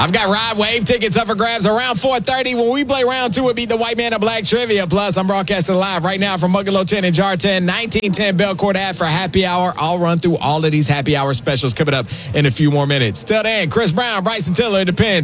I've got Rod Wave tickets up for grabs around 4:30. When we play round two, it'll be the White Man in Black Trivia. Plus, I'm broadcasting live right now from Bungalow 10 and Jar 10, 1910 Belcourt Ave for happy hour. I'll run through all of these happy hour specials coming up in a few more minutes. Till then, Chris Brown, Bryson Tiller, it depends.